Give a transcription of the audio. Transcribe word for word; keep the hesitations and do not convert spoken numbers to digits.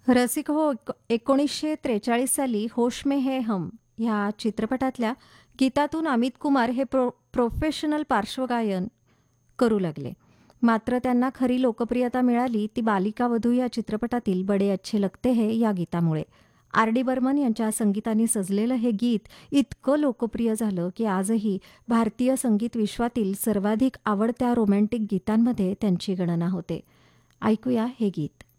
रसिक हो, एक एकोणीसशे त्रेचाळीस साली होश में है हम ह्या चित्रपटातल्या गीतातून अमित कुमार हे प्रो प्रोफेशनल पार्श्वगायन करू लागले. मात्र त्यांना खरी लोकप्रियता मिळाली ती बालिका वधू या चित्रपटातील बडे अच्छे लगते है या गीतामुळे. आर डी बर्मन यांच्या संगीताने सजलेलं हे गीत इतकं लोकप्रिय झालं की आजही भारतीय संगीत विश्वातील सर्वाधिक आवडत्या रोमॅन्टिक गीतांमध्ये त्यांची गणना होते. ऐकूया हे गीत.